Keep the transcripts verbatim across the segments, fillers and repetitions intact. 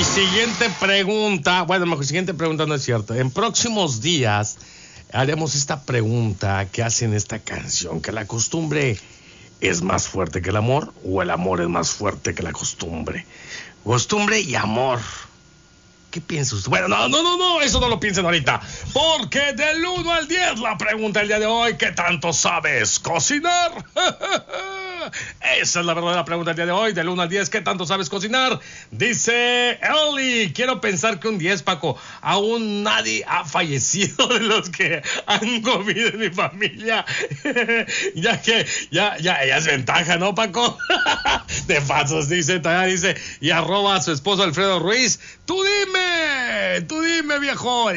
Siguiente pregunta. Bueno, mejor siguiente pregunta no es cierto. En próximos días haremos esta pregunta que hacen esta canción, que la costumbre es más fuerte que el amor o el amor es más fuerte que la costumbre. Costumbre y amor. ¿Qué piensa usted? Bueno, no, no, no, no, eso no lo piensen ahorita. Porque del uno al diez la pregunta del día de hoy, ¿qué tanto sabes cocinar? Esa es la verdadera pregunta del día de hoy, del uno al diez, ¿qué tanto sabes cocinar? Dice Eli, quiero pensar que un diez, Paco, aún nadie ha fallecido de los que han comido en mi familia. Ya que, ya, ya, ya es ventaja, ¿no, Paco? De falsos, dice, todavía dice, y arroba a su esposo Alfredo Ruiz, tú dime, tú dime, viejo.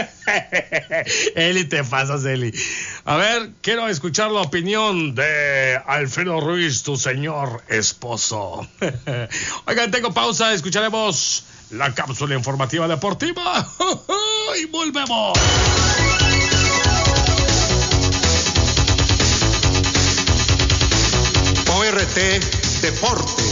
Eli, te pasas, Eli. A ver, quiero escuchar la opinión de Alfredo Ruiz, tu señor esposo. Oigan, tengo pausa, escucharemos la cápsula informativa deportiva y volvemos. O R T Deportes.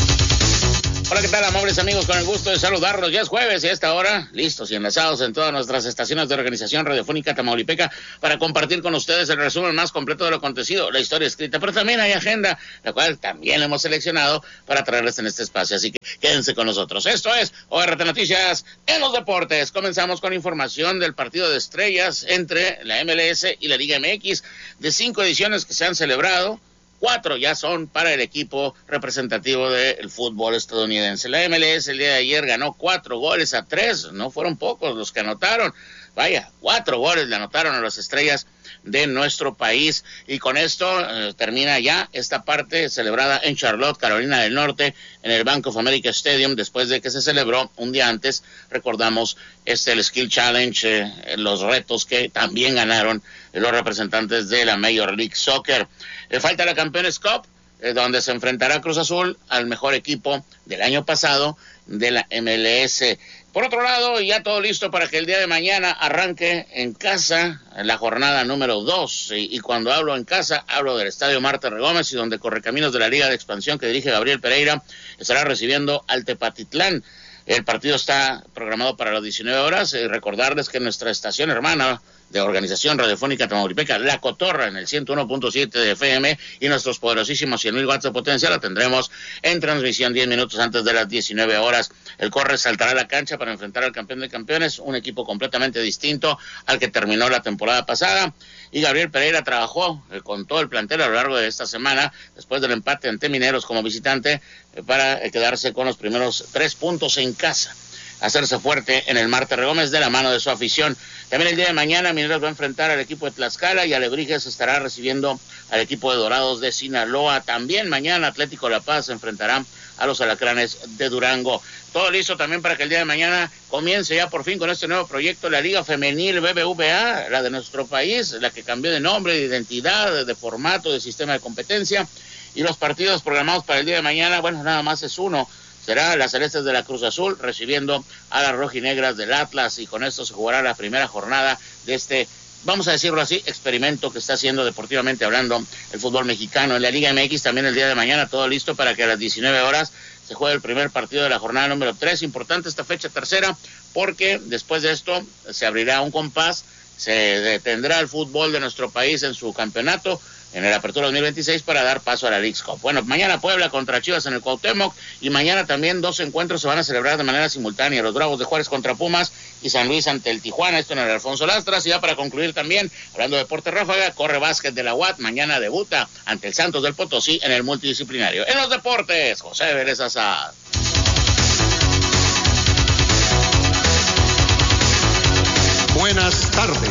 Hola, ¿qué tal, amables amigos? Con el gusto de saludarlos. Ya es jueves y a esta hora, listos y enlazados en todas nuestras estaciones de Organización Radiofónica Tamaulipeca para compartir con ustedes el resumen más completo de lo acontecido, la historia escrita, pero también hay agenda, la cual también hemos seleccionado para traerles en este espacio, así que quédense con nosotros. Esto es O R T Noticias en los deportes. Comenzamos con información del partido de estrellas entre la M L S y la Liga M X, de cinco ediciones que se han celebrado. Cuatro ya son para el equipo representativo del fútbol estadounidense. La M L S el día de ayer ganó cuatro goles a tres, no fueron pocos los que anotaron. Vaya, cuatro goles le anotaron a las estrellas de nuestro país. Y con esto eh, termina ya esta parte celebrada en Charlotte, Carolina del Norte, en el Bank of America Stadium, después de que se celebró un día antes, recordamos, este el Skill Challenge, eh, los retos que también ganaron los representantes de la Major League Soccer. Eh, falta la Campeones Cup, eh, donde se enfrentará Cruz Azul al mejor equipo del año pasado de la M L S. Por otro lado, ya todo listo para que el día de mañana arranque en casa la jornada número dos. Y, y cuando hablo en casa, hablo del Estadio Marte Regómez, y donde Correcaminos de la Liga de Expansión, que dirige Gabriel Pereira, estará recibiendo al Tepatitlán. El partido está programado para las diecinueve horas. Y recordarles que nuestra estación hermana de Organización Radiofónica Tamaulipeca, La Cotorra, en el ciento uno punto siete de F M, y nuestros poderosísimos cien mil watts de potencia la tendremos en transmisión diez minutos antes de las diecinueve horas. El Corre saltará a la cancha para enfrentar al campeón de campeones, un equipo completamente distinto al que terminó la temporada pasada. Y Gabriel Pereira trabajó eh, con todo el plantel a lo largo de esta semana, después del empate ante Mineros como visitante, eh, para eh, quedarse con los primeros tres puntos en casa, hacerse fuerte en el Marte Regómez de la mano de su afición. También el día de mañana Mineros va a enfrentar al equipo de Tlaxcala, y Alebrijes estará recibiendo al equipo de Dorados de Sinaloa. También mañana Atlético La Paz se enfrentará a los Alacranes de Durango. Todo listo también para que el día de mañana comience ya por fin con este nuevo proyecto, la Liga Femenil B B V A, la de nuestro país, la que cambió de nombre, de identidad, de formato, de sistema de competencia. Y los partidos programados para el día de mañana, bueno, nada más es uno. Será las Celestes de la Cruz Azul recibiendo a las Rojinegras del Atlas, y con esto se jugará la primera jornada de este, vamos a decirlo así, experimento que está haciendo deportivamente hablando el fútbol mexicano. En la Liga M X también el día de mañana todo listo para que a las diecinueve horas se juegue el primer partido de la jornada número tres. Importante esta fecha tercera, porque después de esto se abrirá un compás, se detendrá el fútbol de nuestro país en su campeonato en el Apertura dos mil veintiséis para dar paso a la Leagues Cup. Bueno, mañana Puebla contra Chivas en el Cuauhtémoc, y mañana también dos encuentros se van a celebrar de manera simultánea, los Bravos de Juárez contra Pumas y San Luis ante el Tijuana, esto en el Alfonso Lastras. Y ya para concluir también, hablando de deporte ráfaga, corre básquet de la U A T, mañana debuta ante el Santos del Potosí en el multidisciplinario. En los deportes, José Vélez Azad. Buenas tardes.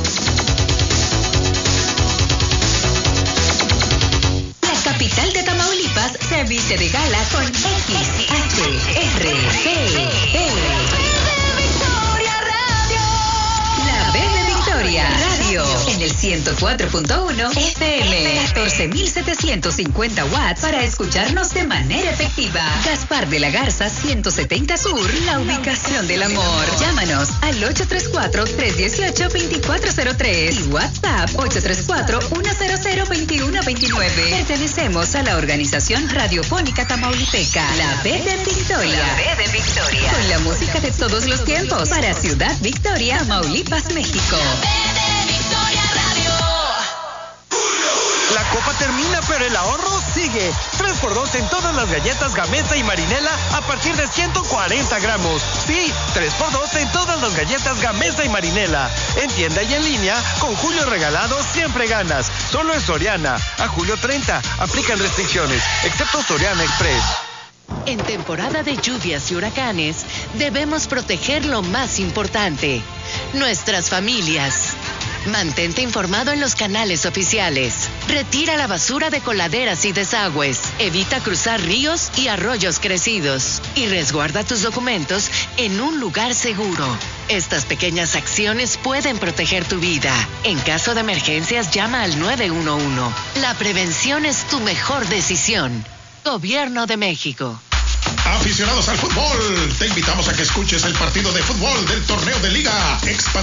Capital de Tamaulipas se viste de gala con X H R C L. La B de Victoria Radio en el ciento cuatro punto uno F M, catorce mil setecientos cincuenta watts para escucharnos de manera efectiva. Gaspar de la Garza ciento setenta Sur, la ubicación del amor. Llámanos al ocho tres cuatro, tres uno ocho, dos cuatro cero tres y WhatsApp ocho tres cuatro, uno cero cero, dos uno dos nueve. Pertenecemos a la organización radiofónica tamaulipeca, La B de Victoria. La B de Victoria. Con la música de todos los tiempos para Ciudad Victoria, Tamaulipas, México. La copa termina, pero el ahorro sigue. tres por dos en todas las galletas Gamesa y Marinela a partir de ciento cuarenta gramos. Sí, tres por dos en todas las galletas Gamesa y Marinela. En tienda y en línea, con Julio Regalado siempre ganas. Solo en Soriana. A julio treinta. Aplican restricciones, excepto Soriana Express. En temporada de lluvias y huracanes, debemos proteger lo más importante, nuestras familias. Mantente informado en los canales oficiales. Retira la basura de coladeras y desagües. Evita cruzar ríos y arroyos crecidos. Y resguarda tus documentos en un lugar seguro. Estas pequeñas acciones pueden proteger tu vida. En caso de emergencias, llama al nueve uno uno. La prevención es tu mejor decisión. Gobierno de México. Aficionados al fútbol, te invitamos a que escuches el partido de fútbol del torneo de Liga Expansión